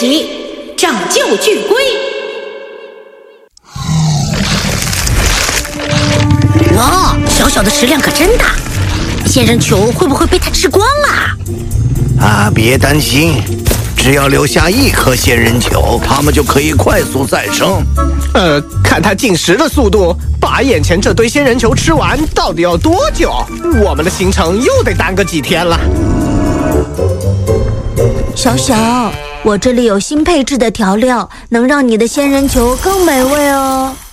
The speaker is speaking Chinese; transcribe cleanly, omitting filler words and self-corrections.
集《拯救巨龟》。哇，小小的食量可真大，仙人球会不会被它吃光啊？ 别担心，只要留下1颗仙人球，它们就可以快速再生。 看它进食的速度，把眼前这堆仙人球吃完到底要多久？我们的行程又得耽搁几天了。 小小，我这里有新配置的调料，能让你的仙人球更美味哦。